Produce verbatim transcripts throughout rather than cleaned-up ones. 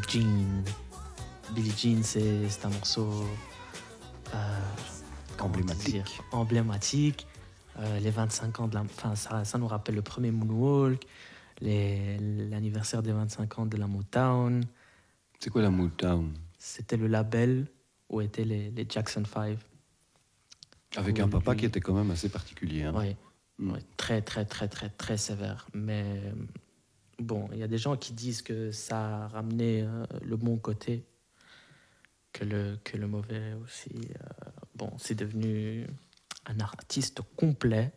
Jean. Billie Jean, c'est, c'est un morceau euh, emblématique. Dire, emblématique. Euh, les vingt-cinq ans de la, enfin, ça, ça nous rappelle le premier Moonwalk, les, l'anniversaire des vingt-cinq ans de la Motown. C'est quoi la Motown? C'était le label où étaient les, les Jackson five. Avec où un papa lui... qui était quand même assez particulier. Hein. Oui, mm. ouais, très, très, très, très, très sévère. Mais bon, il y a des gens qui disent que ça a ramené euh, le bon côté que le, que le mauvais aussi. Euh, bon, c'est devenu un artiste complet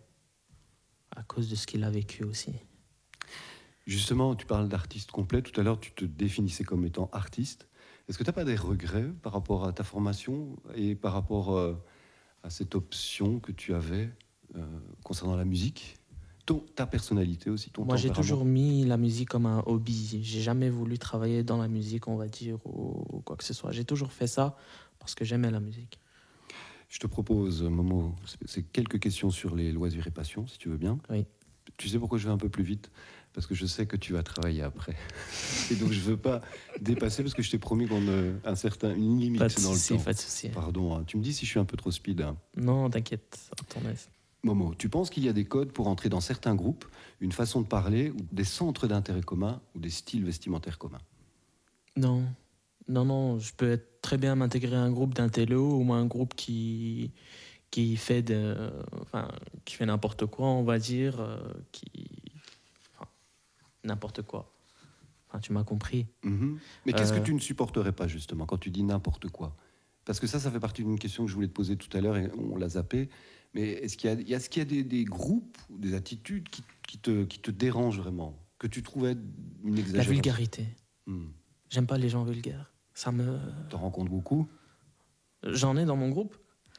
à cause de ce qu'il a vécu aussi. Justement, tu parles d'artiste complet. Tout à l'heure, tu te définissais comme étant artiste. Est-ce que tu n'as pas des regrets par rapport à ta formation et par rapport euh, à cette option que tu avais euh, concernant la musique, ton, ta personnalité aussi, ton Moi, tempérament? j'ai toujours mis la musique comme un hobby. J'ai jamais voulu travailler dans la musique, on va dire, ou, ou quoi que ce soit. J'ai toujours fait ça parce que j'aimais la musique. Je te propose, Momo, c'est quelques questions sur les loisirs et passions, si tu veux bien. Oui. Tu sais pourquoi je vais un peu plus vite? Parce que je sais que tu vas travailler après. Et donc, je ne veux pas dépasser, parce que je t'ai promis qu'on a un certain, une limite Pas de dans souci, le temps. pas de souci. Pardon, hein. Tu me dis si je suis un peu trop speed. Hein. Non, t'inquiète, à ton aise. Momo, tu penses qu'il y a des codes pour entrer dans certains groupes, une façon de parler, ou des centres d'intérêt communs, ou des styles vestimentaires communs? Non. Non, non, je peux être très bien m'intégrer à un groupe d'intello ou un groupe qui, qui fait de, enfin, qui fait n'importe quoi, on va dire, euh, qui, enfin, n'importe quoi. Enfin, tu m'as compris. Mm-hmm. Mais qu'est-ce Euh... que tu ne supporterais pas, justement, quand tu dis n'importe quoi? Parce que ça, ça fait partie d'une question que je voulais te poser tout à l'heure et on l'a zappé. Mais est-ce qu'il y a, est-ce qu'il y a des, des groupes ou des attitudes qui, qui, te, qui te dérangent vraiment? Que tu trouvais une exagération? La vulgarité. Hmm. J'aime pas les gens vulgaires. Ça me... T'en rencontres beaucoup? J'en ai dans mon groupe.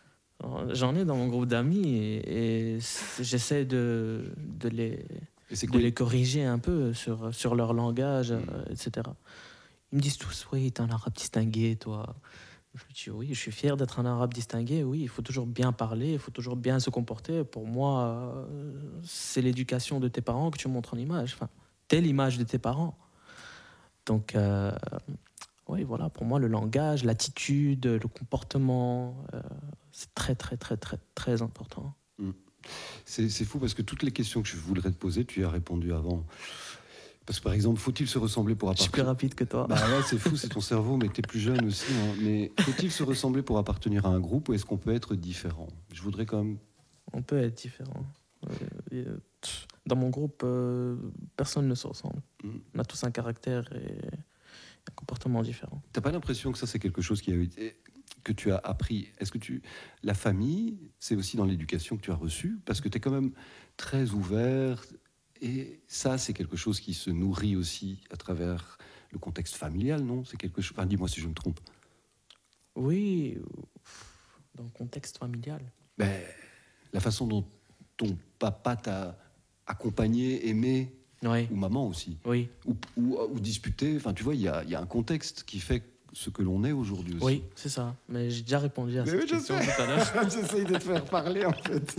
J'en ai dans mon groupe d'amis et, et j'essaie de, de, les, de les corriger un peu sur, sur leur langage, mmh. euh, et cetera. Ils me disent tous, oui, t'es un arabe distingué, toi. Je dis, oui, je suis fier d'être un arabe distingué. Oui, il faut toujours bien parler, il faut toujours bien se comporter. Pour moi, euh, c'est l'éducation de tes parents que tu montres en image. Enfin, t'es l'image de tes parents. Donc... Euh, oui, voilà, pour moi, le langage, l'attitude, le comportement, euh, c'est très, très, très, très, très important. Mmh. C'est, c'est fou parce que toutes les questions que je voudrais te poser, tu y as répondu avant. Parce que, par exemple, faut-il se ressembler pour appartenir... Je suis plus rapide que toi. Bah ouais, c'est fou, c'est ton cerveau, mais t'es plus jeune aussi. Hein. Mais faut-il se ressembler pour appartenir à un groupe ou est-ce qu'on peut être différent? Je voudrais quand même... On peut être différent. Dans mon groupe, euh, personne ne se ressemble. Mmh. On a tous un caractère et... un comportement différent. T'as pas l'impression que ça c'est quelque chose qui a eu, que tu as appris? Est-ce que tu la famille, c'est aussi dans l'éducation que tu as reçue, parce que tu es quand même très ouvert et ça c'est quelque chose qui se nourrit aussi à travers le contexte familial, non? C'est quelque chose. Enfin, dis-moi si je me trompe. Oui, dans le contexte familial. Ben, la façon dont ton papa t'a accompagné, aimé. Oui. Ou maman aussi, oui. ou, ou, ou disputer. Enfin, tu vois, il y, y a un contexte qui fait ce que l'on est aujourd'hui aussi. Oui, c'est ça. Mais j'ai déjà répondu à Mais cette oui, question tout à l'heure. J'essaye de te faire parler, en fait.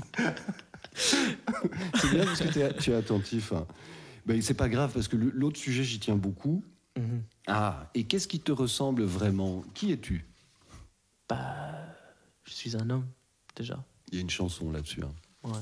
C'est bien parce que t'es, tu es attentif. Hein. Ben, c'est pas grave, parce que l'autre sujet, j'y tiens beaucoup. Mm-hmm. Ah, et qu'est-ce qui te ressemble vraiment? Qui es-tu? Bah, je suis un homme, déjà. Il y a une chanson là-dessus. Hein. Ouais.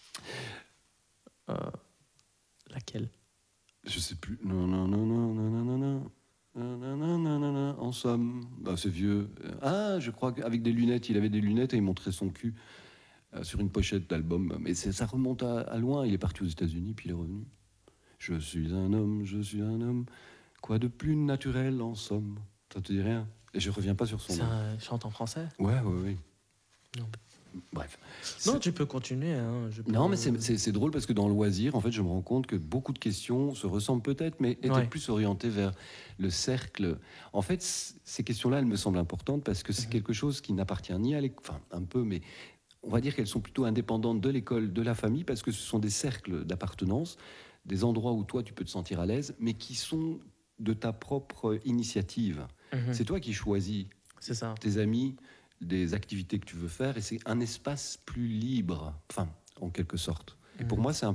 Euh... Laquelle? Je sais plus. Non, non, non, non, non, non, non, non. Non, non, non, non, non, non. En somme, bah, c'est vieux. Ah, je crois qu'avec des lunettes, il avait des lunettes et il montrait son cul euh, sur une pochette d'album. Mais c'est, ça remonte à, à loin. Il est parti aux États-Unis, puis il est revenu. Je suis un homme, je suis un homme. Quoi de plus naturel, en somme? Ça te dit rien? Et je reviens pas sur son nom. Ça chante en français? Ouais, ouais, oui. Non. Bref. Non, c'est... tu peux continuer. Hein. Je peux... Non, mais c'est, c'est, c'est drôle parce que dans le loisir, en fait, je me rends compte que beaucoup de questions se ressemblent peut-être, mais étaient ouais. plus orientées vers le cercle. En fait, ces questions-là, elles me semblent importantes parce que c'est mmh. quelque chose qui n'appartient ni à l'école, enfin, un peu, mais on va dire qu'elles sont plutôt indépendantes de l'école, de la famille, parce que ce sont des cercles d'appartenance, des endroits où toi, tu peux te sentir à l'aise, mais qui sont de ta propre initiative. Mmh. C'est toi qui choisis c'est ça. tes amis, des activités que tu veux faire, et c'est un espace plus libre, enfin, en quelque sorte. Et pour mmh. moi, c'est un